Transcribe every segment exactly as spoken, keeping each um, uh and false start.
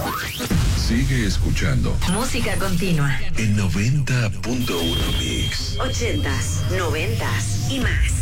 Sigue escuchando Música Continua en noventa punto uno Mix. Ochentas, noventas y más.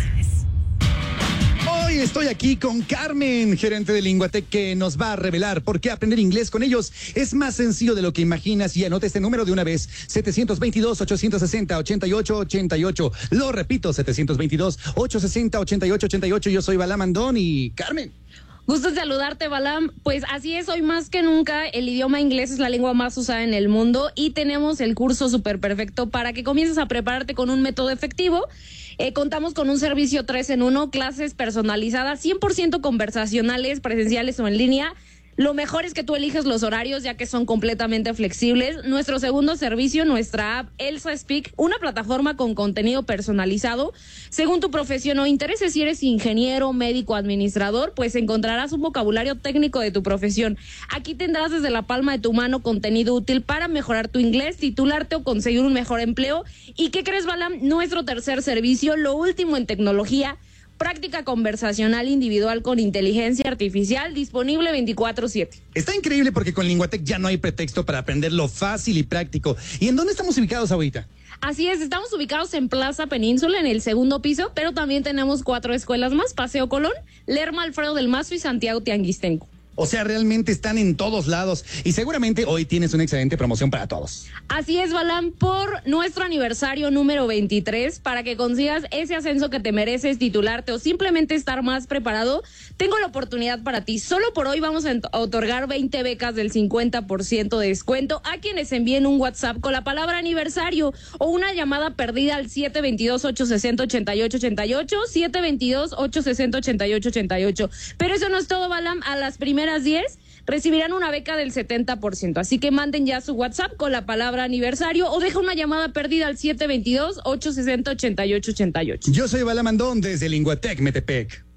Hoy estoy aquí con Carmen, gerente de Linguatec, que nos va a revelar por qué aprender inglés con ellos es más sencillo de lo que imaginas. Y anota este número de una vez: setecientos veintidós, ochocientos sesenta, ochenta y ocho ochenta y ocho. Lo repito, setecientos veintidós, ochocientos sesenta, ochenta y ocho ochenta y ocho. Yo soy Balam Andón y Carmen. Gusto en saludarte, Balam. Pues así es, hoy más que nunca el idioma inglés es la lengua más usada en el mundo y tenemos el curso súper perfecto para que comiences a prepararte con un método efectivo. Eh, contamos con un servicio tres en uno, clases personalizadas, cien por ciento conversacionales, presenciales o en línea. Lo mejor es que tú eliges los horarios, ya que son completamente flexibles. Nuestro segundo servicio, nuestra app Elsa Speak, una plataforma con contenido personalizado según tu profesión o intereses. Si eres ingeniero, médico, administrador, pues encontrarás un vocabulario técnico de tu profesión. Aquí tendrás desde la palma de tu mano contenido útil para mejorar tu inglés, titularte o conseguir un mejor empleo. ¿Y qué crees, Balam? Nuestro tercer servicio, lo último en tecnología, práctica conversacional individual con inteligencia artificial, disponible veinticuatro siete. Está increíble porque con Linguatec ya no hay pretexto para aprenderlo fácil y práctico. ¿Y en dónde estamos ubicados ahorita? Así es, estamos ubicados en Plaza Península, en el segundo piso, pero también tenemos cuatro escuelas más: Paseo Colón, Lerma Alfredo del Mazo y Santiago Tianguistenco. O sea, realmente están en todos lados y seguramente hoy tienes una excelente promoción para todos. Así es, Balam, por nuestro aniversario número veintitrés, para que consigas ese ascenso que te mereces, titularte o simplemente estar más preparado, tengo la oportunidad para ti. Solo por hoy vamos a otorgar veinte becas del cincuenta por ciento de descuento a quienes envíen un WhatsApp con la palabra aniversario o una llamada perdida al siete veintidós, ochocientos sesenta, ochenta y ocho ochenta y ocho, siete veintidós, ochocientos sesenta, ochenta y ocho ochenta y ocho. Pero eso no es todo, Balam. A las primeras diez recibirán una beca del setenta por ciento. Así que manden ya su WhatsApp con la palabra aniversario o deja una llamada perdida al siete veintidós, ochocientos sesenta, ochenta y ocho ochenta y ocho. Yo soy Balam Andón desde Linguatec Metepec.